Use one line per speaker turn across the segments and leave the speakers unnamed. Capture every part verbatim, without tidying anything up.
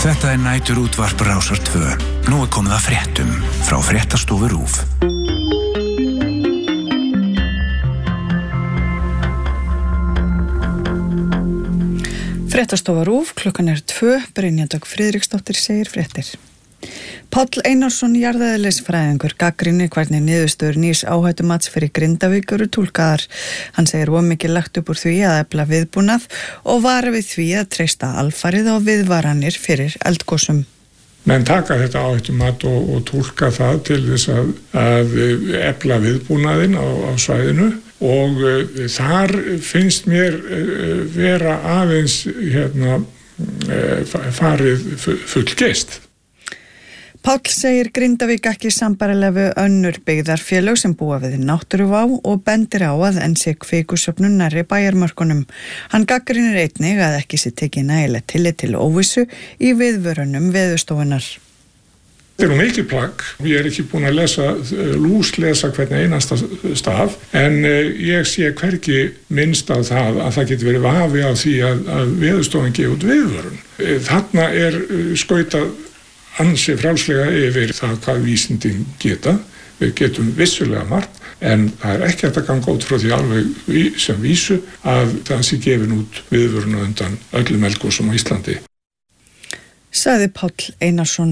Þetta er nætur útvarp Rásar tvö. Nú er komið að fréttum frá Fréttastofu RÚV.
Fréttastofa RÚV, klukkan er tvö, Brynja Dögg Friðriksdóttir segir fréttir. Páll Einarsson, jarðeðlisfræðingur, gagnrýnir hvernig niðurstöður nýs áhættumats fyrir Grindavík eru túlkaðar. Hann segir of mikið lagt upp úr því að efla viðbúnað og vara við því að treysta alfarið á viðvaranir fyrir eldgosum.
Menn taka þetta áhættumat og, og túlka það til þess að, að efla viðbúnaðinn á, á svæðinu og uh, þar finnst mér uh, vera aðeins hérna, uh, farið fullgeist.
Páll segir Grindavík ekki sambærilega við önnur byggðarfélög sem búa við náttúruvá og bendir á að enn sé kvikusöfnun nærri bæjarmörkunum. Hann gagnrýnir einnig að ekki sé tekið nægilegt tillit til óvissu í viðvörunum Veðurstofunnar.
Þetta er nú mikið plagg. Ég er ekki búin að lesa, lúslesa hvern einasta staf, en ég sé hvergi minnst á það að það getur verið vafi á því að, að Veðurstofan gefi út viðvörun. Þarna er skautað ansi frálslega yfir það hvað vísindin geta. Við getum vissulega margt, en það er ekki hægt að ganga út frá því alveg sem vísu að það sé gefin út viðvörun undan öllum eldgosum á Íslandi.
Sagði Páll Einarsson.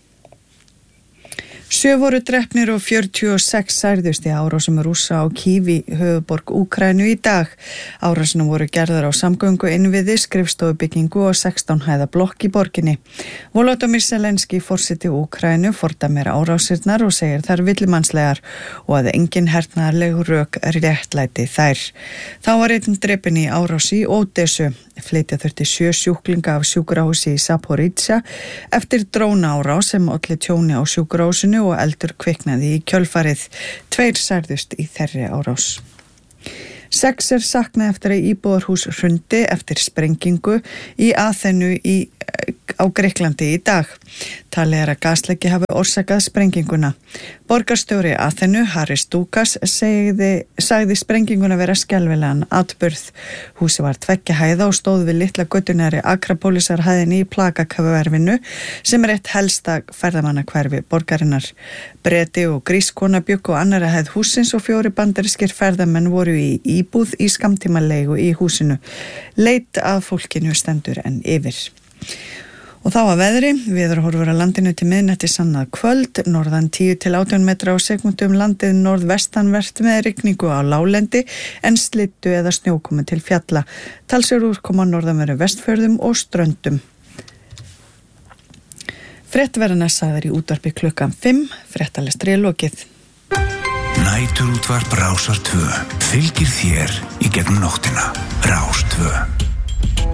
Sjö voru drepnir og fjörutíu og sex særðust í árásum Rússa á Kýv í höfuðborg Úkraínu í dag. Árásina voru gerðar á samgöngu innviði, skrifstofubyggingu og sextán hæða blokk í borginni. Volodymyr Zelenský, forseti Úkraínu, fordæmir árásirnar og segir þær villimannslegar og að engin hernaðarleg rök réttlæti þær. Þá var einn drepinn í árás í Ódessu. Flytja þurfti sjö sjúklinga af sjúkrahúsi í Zaporizhzhia eftir drónaárás sem olli tjóni á sjúkrahúsinu og eldur kviknaði í kjölfarið. Tveir særðust í þeirri árás. Sex er saknað eftir að íbúðarhús hrundi eftir sprengingu í Aþenu í, á Grikklandi í dag. Talið er að gasleki hafi orsakað sprenginguna. Borgarstjóri Aþenu, Haris Doukas, segði, sagði sprenginguna vera skelfilegan atburð. Húsi var tveggja hæða og stóð við litla göttunari Akrapolisarhæðinni í Plagakahverfinu sem er eitt helsta ferðamannahverfi borgarinnar. Breti og grískona bjuggu á annarri hæð hússins og fjóri bandarískir ferðamenn voru í íbúð í skammtímaleigu í húsinu. Leit að fólkinu stendur enn yfir. Og þá að veðri, veðurhorfur að landinu til miðnætti sannað kvöld, norðan tíu til átján metra á sekúndu um landið norðvestanvert með rigningu á láglendi en slyddu eða snjókomu til fjalla. Talsverð úrkoma á norðanverðu Vestfjörðum og Ströndum. Fréttverðarnar sagðar í útvarpi klukkan fimm, fréttalestri er lokið.
Nætur útvarp Rásar tvö. Fylgir þér í gegnum nóttina. Rás tvö.